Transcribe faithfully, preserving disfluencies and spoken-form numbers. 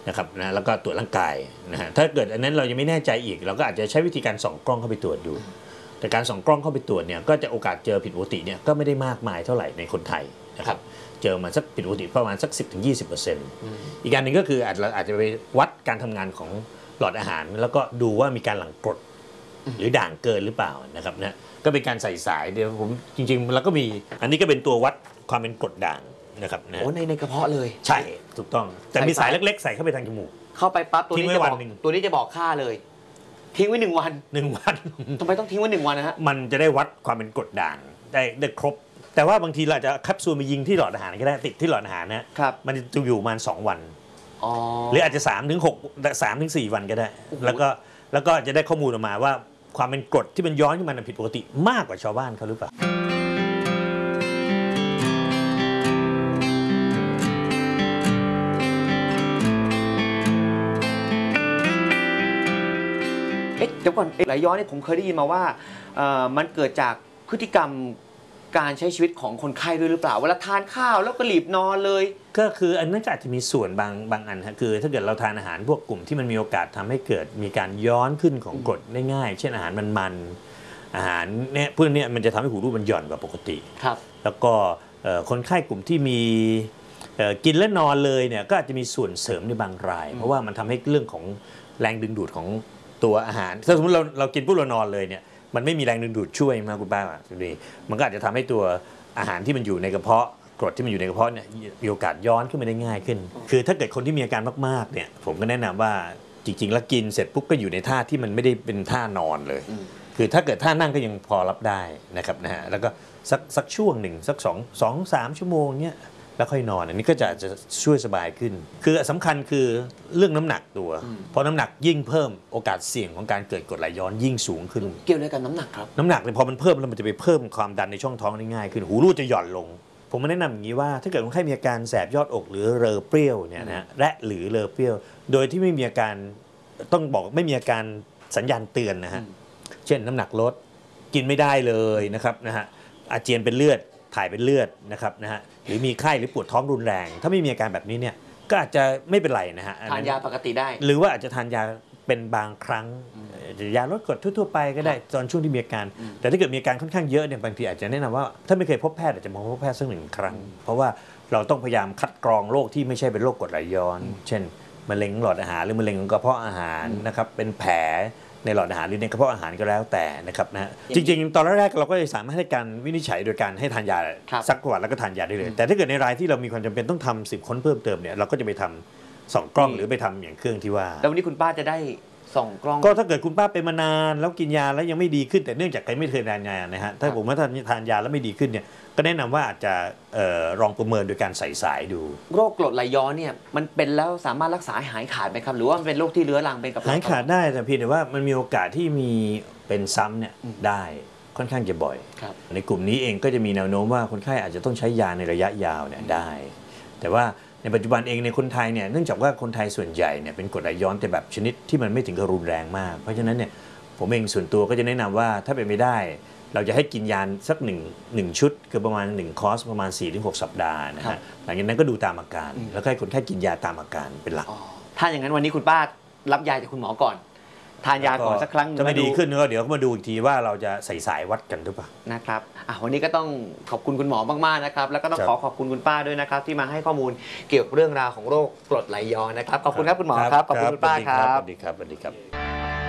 นะครับนะแล้วก็ตรวจร่างกายนะฮะถ้าเกิดอันนั้นเรายังไม่แน่ใจอีกเราก็อาจจะใช้วิธีการส่องกล้องเข้าไปตรวจดูแต่การส่องกล้องเข้าไปตรวจเนี่ยก็จะโอกาสเจอผิดปกติเนี่ยก็ไม่ได้มากมายเท่าไหร่ในคนไทยนะครับเจอมาสักผิดปกติประมาณสัก สิบถึงยี่สิบเปอร์เซ็นต์ อีกการหนึ่งก็คืออาจจะอาจจะไปวัดการทำงานของหลอดอาหารแล้วก็ดูว่ามีการหลั่งกรดหรือด่างเกินหรือเปล่านะครับนะก็เป็นการใส่สายเดี๋ยวผมจริงๆแล้วก็มีอันนี้ก็เป็นตัววัดความเป็นกรดด่างนะครับนะโอ้ในในกระเพาะเลยใช่ถูกต้องแต่มีสายเล็กๆใส่เข้าไปทางจมูกเข้าไปปั๊บตัวนี้จะบอกตัวนี้จะบอกค่าเลยทิ้งไว้หนึ่งวันหนึ่งวันทำไมต้องทิ้งไว้หนึ่งวันนะฮะมันจะได้วัดความเป็นกรดด่างได้ได้ครบแต่ว่าบางทีเราจะแคปซูลไปยิงที่หลอดอาหารก็ได้ติดที่หลอดอาหารนะครับมันจะอยู่ประมาณสองวันหรืออาจจะสามถึงหกสามถึงสี่วันก็ได้แล้วก็แล้วก็จะได้ข้อมูลออกมาว่าความเป็นกรดที่มันย้อนขึ้นมาผิดปกติมากกว่าชาวบ้านเขาหรือเปล่าเดี๋ยวก่อนไหลย้อนนี่ผมเคยได้ยินมาว่ามันเกิดจากพฤติกรรมการใช้ชีวิตของคนไข้ด้วยหรือเปล่าเวลาทานข้าวแล้วก็หลีบนอนเลยก็คืออันนั้นอาจจะมีส่วนบางบางอันฮะคือถ้าเกิดเราทานอาหารพวกกลุ่มที่มันมีโอกาสทำให้เกิดมีการย้อนขึ้นของกรดได้ง่ายเช่นอาหารมันๆอาหารเนี่ยพวกนี้มันจะทำให้หูรูดมันหย่อนกว่าปกติครับแล้วก็คนไข้กลุ่มที่มีกินและนอนเลยเนี่ยก็อาจจะมีส่วนเสริมในบางรายเพราะว่ามันทำให้เรื่องของแรงดึงดูดของตัวอาหารถ้าสมมติเราเรากินปุ๊บเรานอนเลยเนี่ยมันไม่มีแรงดึงดูดช่วยมาคุณป้าอ่ะดูดิมันก็อาจจะทำให้ตัวอาหารที่มันอยู่ในกระเพาะกรดที่มันอยู่ในกระเพาะเนี่ยมีโอกาสย้อนขึ้นมาได้ง่ายขึ้นคือถ้าเกิดคนที่มีอาการมากๆเนี่ยผมก็แนะนำว่าจริงๆแล้วกินเสร็จปุ๊บก็อยู่ในท่าที่มันไม่ได้เป็นท่านอนเลยคือถ้าเกิดท่านั่งก็ยังพอรับได้นะครับนะฮะแล้วก็สักสักช่วงหนึ่งสักสองสองสามชั่วโมงเนี่ยแล้วค่อยนอนอันนี้ก็จะจะช่วยสบายขึ้นคือสำคัญคือเรื่องน้ำหนักตัวเพราะน้ำหนักยิ่งเพิ่มโอกาสเสี่ยงของการเกิดกรดไหลย้อนยิ่งสูงขึ้นเกี่ยวอะไรกับน้ำหนักครับน้ำหนักเนี่ยพอมันเพิ่มแล้วมันจะไปเพิ่มความดันในช่องท้องได้ง่ายขึ้นหูรูดจะหย่อนลงผมแนะนำอย่างนี้ว่าถ้าเกิดคนไข้มีอาการแสบยอดอกหรือเรอเปรี้ยวเนี่ยนะและหรือเรอเปรี้ยวโดยที่ไม่มีอาการต้องบอกไม่มีอาการสัญญาณเตือนนะฮะเช่นน้ำหนักลดกินไม่ได้เลยนะครับนะฮะอาเจียนเป็นเลือดถ่ายเป็นเลือดนะครับนะฮะหรือมีไข้หรือปวดท้องรุนแรงถ้าไม่มีอาการแบบนี้เนี่ยก็อาจจะไม่เป็นไรนะฮะทานยาปกติได้หรือว่าอาจจะทานยาเป็นบางครั้งยาลดกรดทั่วๆไปก็ได้ตอนช่วงที่มีอาการแต่ถ้าเกิดมีอาการค่อนข้างเยอะเนี่ยบางทีอาจจะแนะนำว่าถ้าไม่เคยพบแพทย์อาจจะมาพบแพทย์สักหนึ่งครั้งเพราะว่าเราต้องพยายามคัดกรองโรคที่ไม่ใช่เป็นโรคกรดไหลย้อนเช่นมะเร็งหลอดอาหารหรือมะเร็งกระเพาะอาหารนะครับเป็นแผลในหลอดอาหารหรือในกระเพาะอาหารก็แล้วแต่นะครับนะจริงๆตอนแรกๆเราก็จะสามารถให้การวินิจฉัยโดยการให้ทานยาซักประวัติแล้วก็ทานยาได้เลยแต่ถ้าเกิดในรายที่เรามีความจำเป็นต้องทำสิบค้นเพิ่มเติมเนี่ยเราก็จะไปทำส่องกล้องหรือไปทำอย่างเครื่องที่ว่าแล้ววันนี้คุณป้าจะได้ส่องกล้องก็ถ้าเกิดคุณป้าเป็นมานานแล้วกินยาแล้วยังไม่ดีขึ้นแต่เนื่องจากใครไม่เคยทานยานะฮะถ้าผมว่าถ้าทานยาแล้วไม่ดีขึ้นเนี่ยก็แนะนำว่าอาจจะลองประเมินโดยการใส่สายดูโรคกรดไหลย้อนเนี่ยมันเป็นแล้วสามารถรักษาหายขาดไหมครับหรือว่ามันเป็นโรคที่เรื้อรังเป็นกับหายขาดได้แต่เพียงแต่ว่ามันมีโอกาสที่มีเป็นซ้ำเนี่ยได้ค่อนข้างจะบ่อยในกลุ่มนี้เองก็จะมีแนวโน้มว่าคนไข้อาจจะต้องใช้ยาในระยะยาวเนี่ยได้แต่ว่าในปัจจุบันเองในคนไทยเนี่ยเนื่องจากว่าคนไทยส่วนใหญ่เนี่ยเป็นกรดไหลย้อนแต่แบบชนิดที่มันไม่ถึงกับรุนแรงมากเพราะฉะนั้นเนี่ยผมเองส่วนตัวก็จะแนะนำว่าถ้าเป็นไม่ได้เราจะให้กินยาสักหนึ่งหนึ่งชุดคือประมาณหนึ่งคอร์สประมาณ สี่ถึงหก สัปดาห์นะฮะหลังจากนั้นก็ดูตามอาการแล้วให้คนไข้กินยาตามอาการเป็นหลักถ้าอย่างนั้นวันนี้คุณป้ารับยาจากคุณหมอก่อนทานยาก่อนสักครั้งจะไม่ดีขึ้นก็เดี๋ยวมาดูอีกทีว่าเราจะใส่สายวัดกันหรือเปล่านะครับวันนี้ก็ต้องขอบคุณคุณหมอมากๆนะครับแล้วก็ต้องขอขอบคุณคุณป้าด้วยนะครับที่มาให้ข้อมูลเกี่ยวกับเรื่องราวของโรคกรดไหลย้อนนะครับขอบคุณครับคุณหมอครับขอบคุณคุณป้าครับสวัสดีครับสวัสดีครับ